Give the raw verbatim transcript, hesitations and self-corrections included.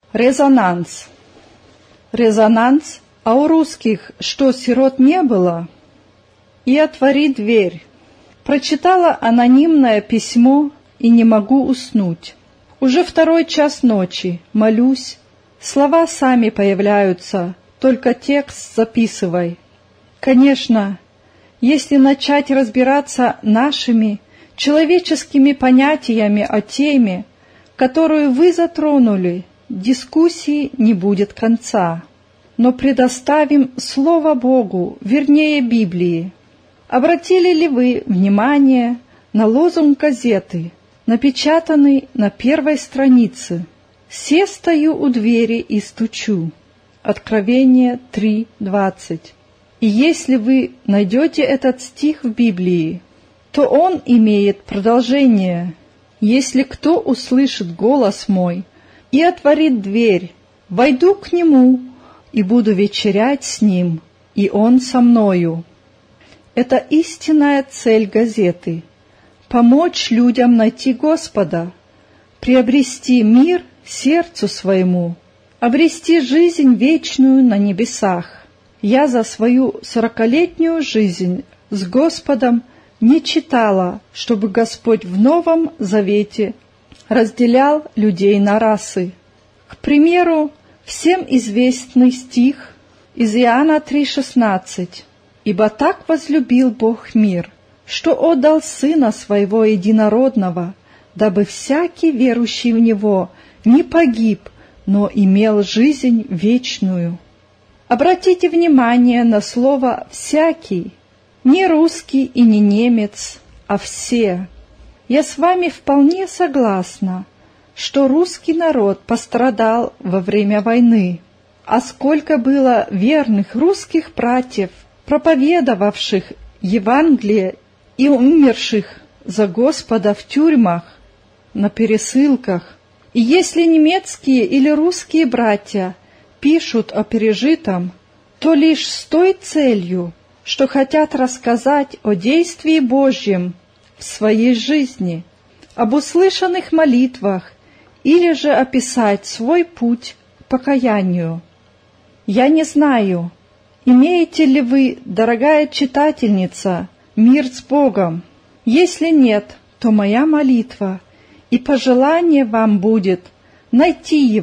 Резонанс. Резонанс, а у русских что, сирот не было? И отвори дверь. Прочитала анонимное письмо и не могу уснуть. Уже второй час ночи, молюсь, слова сами появляются, только текст записывай. Конечно, если начать разбираться нашими человеческими понятиями о теме, которую вы затронули, дискуссии не будет конца. Но предоставим Слово Богу, вернее Библии. Обратили ли вы внимание на лозунг газеты, напечатанный на первой странице? «Се стою у двери и стучу». Откровение три двадцать. И если вы найдете этот стих в Библии, то он имеет продолжение. «Если кто услышит голос мой и отворит дверь, войду к нему и буду вечерять с ним, и он со мною». Это истинная цель газеты – помочь людям найти Господа, приобрести мир сердцу своему, обрести жизнь вечную на небесах. Я за свою сорокалетнюю жизнь с Господом не читала, чтобы Господь в Новом Завете разделял людей на расы. К примеру, всем известный стих из Иоанна три шестнадцать. «Ибо так возлюбил Бог мир, что отдал Сына Своего Единородного, дабы всякий, верующий в Него, не погиб, но имел жизнь вечную». Обратите внимание на слово «всякий», не русский и не немец, а все. Я с вами вполне согласна, что русский народ пострадал во время войны, а сколько было верных русских братьев, проповедовавших Евангелие и умерших за Господа в тюрьмах, на пересылках. И если немецкие или русские братья пишут о пережитом, то лишь с той целью, что хотят рассказать о действии Божьем в своей жизни, об услышанных молитвах или же описать свой путь к покаянию. Я не знаю, имеете ли вы, дорогая читательница, мир с Богом? Если нет, то моя молитва и пожелание вам будет найти Его